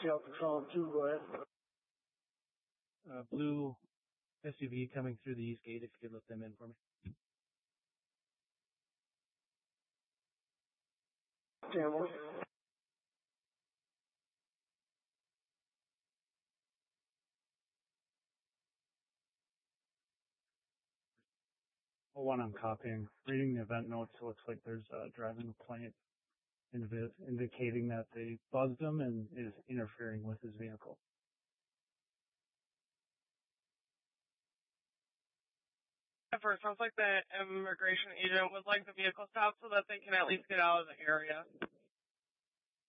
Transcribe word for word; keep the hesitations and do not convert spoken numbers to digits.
Detail Patrol two, go ahead. Uh, blue S U V coming through the east gate, if you could let them in for me. ten one. Oh, one I'm copying. Reading the event notes, it looks like there's a driving complaint indiv- indicating that they buzzed him and is interfering with his vehicle. At first, sounds like the immigration agent would like the vehicle stopped so that they can at least get out of the area.